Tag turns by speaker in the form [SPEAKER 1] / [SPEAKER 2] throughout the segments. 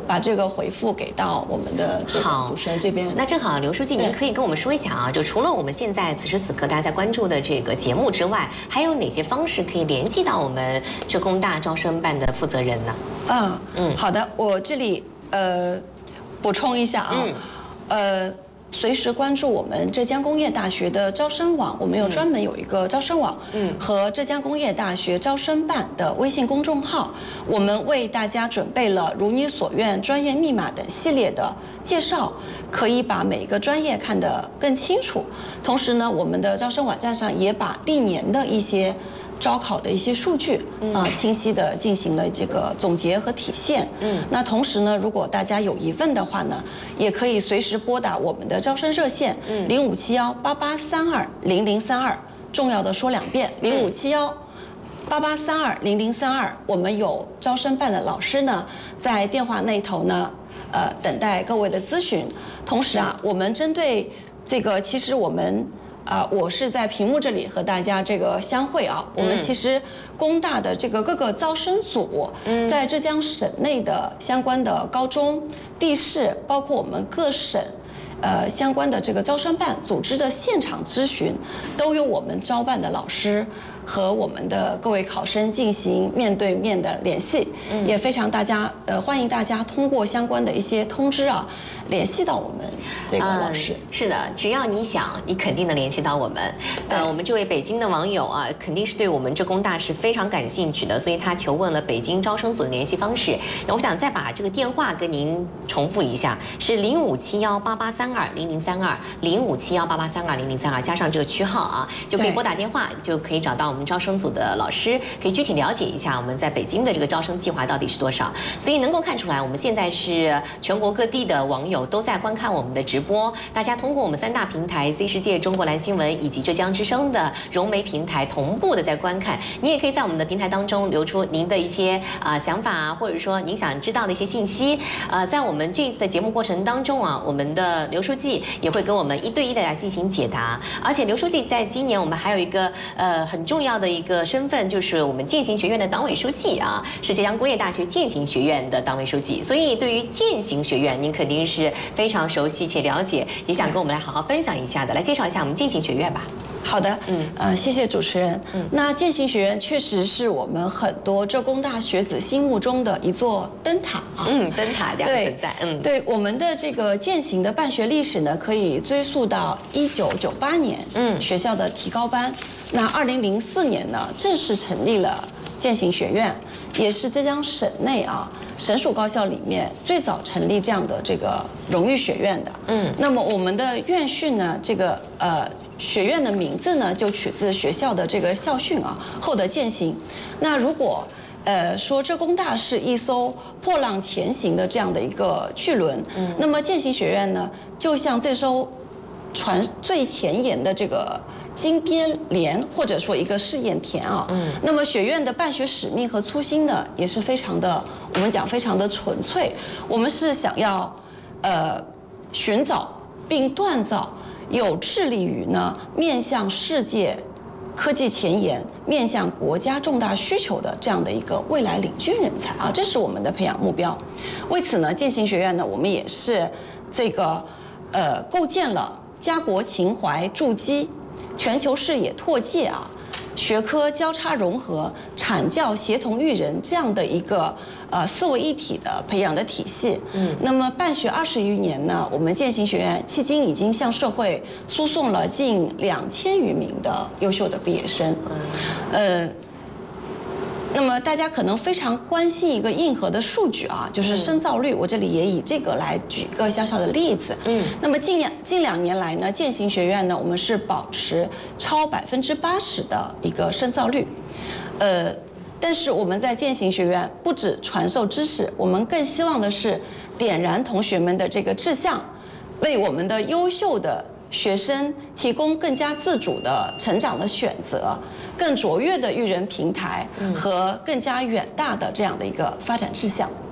[SPEAKER 1] 把这个回复给到我们的这个主持人这边。
[SPEAKER 2] 那正好，刘书记，您可以跟我们说一下啊，就除了我们现在此时此刻大家在关注的这个节目之外，还有哪些方式可以联系到我们浙工大招生办的负责人呢？
[SPEAKER 1] 好的，我这里补充一下啊，随时关注我们浙江工业大学的招生网，我们有专门有一个招生网，和浙江工业大学招生办的微信公众号，我们为大家准备了如你所愿、专业密码等系列的介绍，可以把每个专业看得更清楚。同时呢，我们的招生网站上也把历年的一些招考的一些数据清晰的进行了这个总结和体现。那同时呢，如果大家有疑问的话呢，也可以随时拨打我们的招生热线057188320032。重要的说2遍，057188320032。我们有招生办的老师呢，在电话那头呢，等待各位的咨询。同时啊，我们针对这个，其实我们。我是在屏幕这里和大家这个相会啊。我们其实工大的这个各个招生组，在浙江省内的相关的高中、地市，包括我们各省。相关的这个招生办组织的现场咨询，都由我们招办的老师和我们的各位考生进行面对面的联系，也非常欢迎大家通过相关的一些通知啊，联系到我们这个老师。
[SPEAKER 2] 是的，只要你想，你肯定能联系到我们。我们这位北京的网友啊，肯定是对我们浙工大是非常感兴趣的，所以他求问了北京招生组的联系方式。那我想再把这个电话跟您重复一下，是057188320032，057188320032，加上这个区号啊，就可以拨打电话，就可以找到我们招生组的老师，可以具体了解一下我们在北京的这个招生计划到底是多少。所以能够看出来，我们现在是全国各地的网友都在观看我们的直播，大家通过我们3大平台 C 世界、中国蓝新闻以及浙江之声的融媒平台同步的在观看。你也可以在我们的平台当中留出您的一些想法，或者说您想知道的一些信息。在我们这一次的节目过程当中啊，我们的刘书记也会跟我们1对1的来进行解答。而且刘书记在今年我们还有一个很重要的一个身份，就是我们践行学院的党委书记啊，是浙江工业大学践行学院的党委书记。所以对于践行学院，您肯定是非常熟悉且了解，也想跟我们来好好分享一下的。来介绍一下我们践行学院吧。
[SPEAKER 1] 好的，谢谢主持人。那践行学院确实是我们很多浙工大学子心目中的一座灯塔啊。
[SPEAKER 2] 灯塔这样存在。
[SPEAKER 1] 对，我们的这个践行的办学历史呢，可以追溯到1998年，学校的提高班。那2004年呢，正式成立了践行学院，也是浙江省内省属高校里面最早成立这样的这个荣誉学院的。那么我们的院训呢，这个学院的名字呢，就取自学校的这个校训啊，厚德践行。那如果说浙工大是一艘破浪前行的这样的一个巨轮，那么践行学院呢，就像这艘船最前沿的这个金边莲，或者说一个试验田啊。那么学院的办学使命和初心呢，也是非常的，我们讲非常的纯粹。我们是想要寻找并锻造有致力于呢面向世界科技前沿、面向国家重大需求的这样的一个未来领军人才啊，这是我们的培养目标。为此呢，践行学院呢，我们也是这个构建了家国情怀筑基、全球视野拓界啊、学科交叉融合、产教协同育人这样的一个四位一体的培养的体系。那么办学20余年呢，我们践行学院迄今已经向社会输送了近2000余名的优秀的毕业生。那么大家可能非常关心一个硬核的数据啊，就是深造率。我这里也以这个来举一个小小的例子。那么近2年来呢，践行学院呢，我们是保持超80%的一个深造率。但是我们在践行学院不止传授知识，我们更希望的是点燃同学们的这个志向，为我们的优秀的学生提供更加自主的成长的选择，更卓越的育人平台和更加远大的这样的一个发展志向。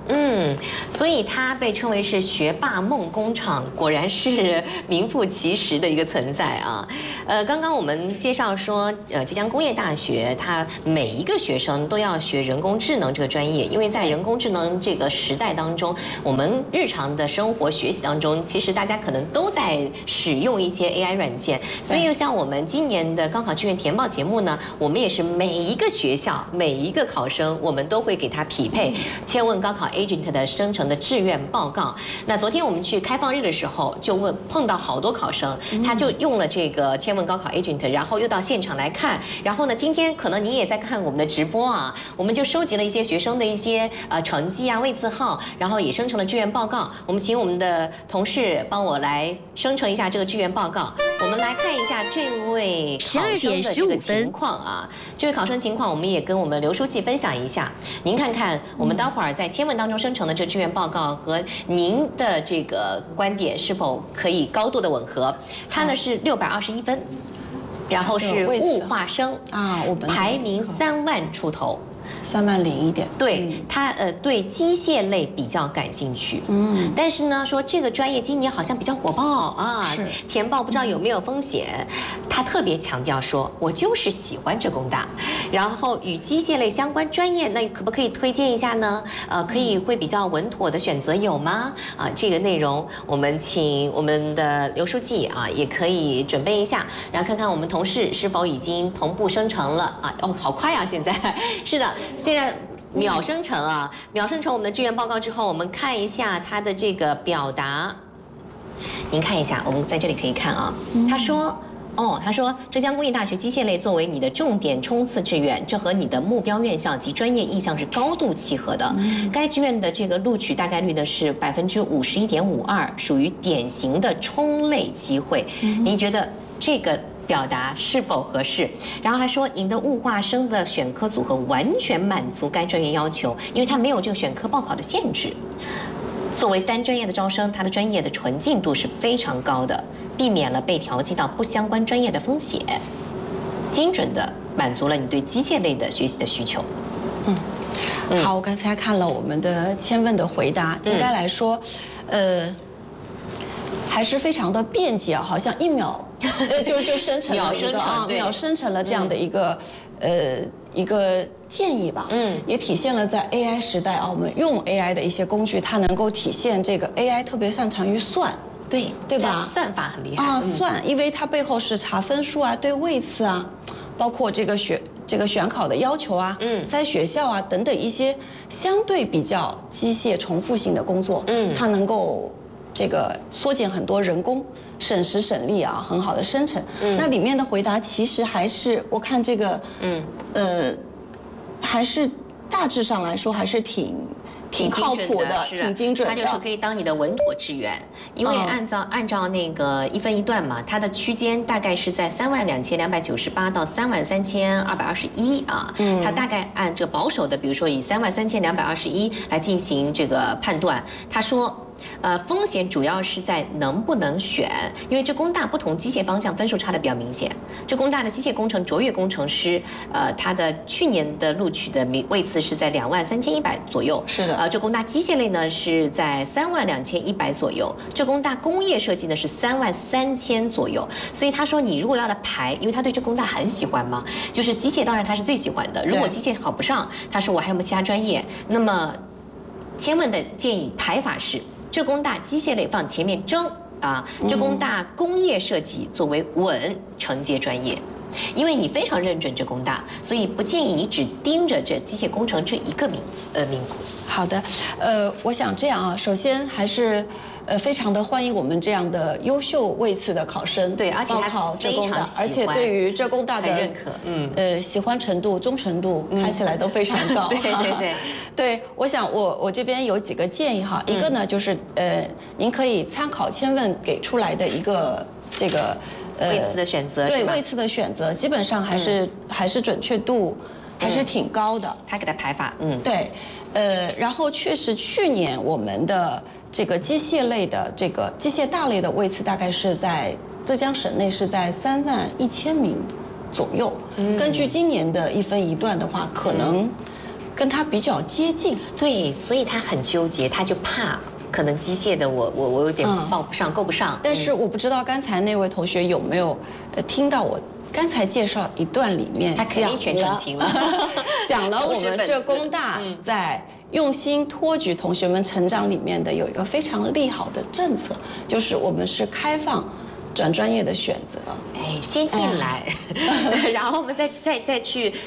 [SPEAKER 2] 所以它被称为是学霸梦工厂，果然是名副其实的一个存在啊。刚刚我们介绍说，浙江工业大学它每一个学生都要学人工智能这个专业，因为在人工智能这个时代当中，我们日常的生活学习当中，其实大家可能都在使用一些 AI 软件。所以像我们今年的高考志愿填报节目呢，我们也是每一个学校每一个考生，我们都会给他匹配千问高考 Agent 的生成的志愿报告。那昨天我们去开放日的时候，就碰到好多考生，他就用了这个千问高考 Agent， 然后又到现场来看。然后呢，今天可能你也在看我们的直播啊，我们就收集了一些学生的一些成绩啊、位字号，然后也生成了志愿报告。我们请我们的同事帮我来生成一下这个志愿报告。我们来看一下这位考生的这个情况啊，这位考生情况，我们也跟我们刘书记分享一下。您看看我们待会儿在千问当中生成的这志愿报告和您的这个观点是否可以高度的吻合？他呢是621分，然后是物化生
[SPEAKER 1] 啊，我们
[SPEAKER 2] 排名3万出头。
[SPEAKER 1] 3万零一点，
[SPEAKER 2] 对他对机械类比较感兴趣，但是呢说这个专业今年好像比较火爆啊，填报不知道有没有风险。他特别强调说，我就是喜欢这工大，然后与机械类相关专业，那可不可以推荐一下呢？可以会比较稳妥的选择有吗？啊，这个内容我们请我们的刘书记啊也可以准备一下，然后看看我们同事是否已经同步生成了啊。哦，好快啊，现在是的。现在秒生成啊，秒生成我们的志愿报告之后，我们看一下它的这个表达。您看一下，我们在这里可以看啊，他说。他说浙江工业大学机械类作为你的重点冲刺志愿，这和你的目标院校及专业意向是高度契合的。该志愿的这个录取大概率呢是51.52%，属于典型的冲类机会。您觉得这个表达是否合适？然后还说您的物化生的选科组合完全满足该专业要求，因为它没有这个选科报考的限制。作为单专业的招生，它的专业的纯净度是非常高的，避免了被调剂到不相关专业的风险，精准的满足了你对机械类的学习的需求。
[SPEAKER 1] 好，我刚才看了我们的千问的回答，应该来说，还是非常的便捷啊，好像1秒就生成了一个秒生成了这样的一个建议吧，也体现了在 AI 时代啊，我们用 AI 的一些工具，它能够体现这个 AI 特别擅长于算，对吧？
[SPEAKER 2] 算法很厉害
[SPEAKER 1] 啊，算，因为它背后是查分数啊，对位次啊，包括这个选考的要求啊，筛学校啊等等一些相对比较机械重复性的工作，它能够这个缩减很多人工，省时省力啊，很好的生成。那里面的回答其实还是我看这个，还是大致上来说还是挺靠谱的，挺精准的。
[SPEAKER 2] 它就是可以当你的稳妥志愿，因为按照那个一分一段嘛，它的区间大概是在32298到33221啊。它大概按这保守的，比如说以33221来进行这个判断。他说。风险主要是在能不能选，因为浙工大不同机械方向分数差的比较明显。浙工大的机械工程卓越工程师，它的去年的录取的位次是在23100左右。
[SPEAKER 1] 是的。
[SPEAKER 2] 浙工大机械类呢是在32100左右，浙工大工业设计呢是33000左右。所以他说你如果要来排，因为他对浙工大很喜欢嘛，就是机械当然他是最喜欢的。如果机械考不上，他说我还有没有其他专业？那么千问的建议排法是。浙工大机械类放前面争啊，浙工大工业设计作为稳承接专业，因为你非常认准浙工大，所以不建议你只盯着这机械工程这一个名字。
[SPEAKER 1] 好的，我想这样啊，首先还是非常的欢迎我们这样的优秀位次的考生，
[SPEAKER 2] 对，而且
[SPEAKER 1] 报考浙工大，而且对于浙工大的
[SPEAKER 2] 认可，
[SPEAKER 1] 喜欢程度、忠诚度看起来都非常高。对，我想我这边有几个建议哈，一个呢就是您可以参考千问给出来的一个这个
[SPEAKER 2] 位次的选择，
[SPEAKER 1] 对位次的选择，基本上还是准确度还是挺高的。
[SPEAKER 2] 他给它排法，
[SPEAKER 1] 对，然后确实去年我们的这个机械类的这个机械大类的位次大概是在浙江省内是在31000名左右。根据今年的一分一段的话，可能跟他比较接近。
[SPEAKER 2] 对，所以他很纠结，他就怕可能机械的我有点报不上、够不上。
[SPEAKER 1] 但是我不知道刚才那位同学有没有听到我刚才介绍一段里面，
[SPEAKER 2] 他肯定全程听了，
[SPEAKER 1] 讲了我们这工大在用心托举同学们成长里面的有一个非常利好的政策，就是我们是开放转专业的选择。
[SPEAKER 2] 哎，先进来，然后我们再去